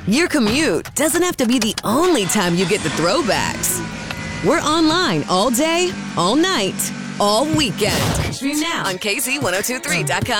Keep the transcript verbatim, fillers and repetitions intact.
Your commute doesn't have to be the only time you get the throwbacks. We're online all day, all night, all weekend. Stream now on K Z ten twenty-three dot com.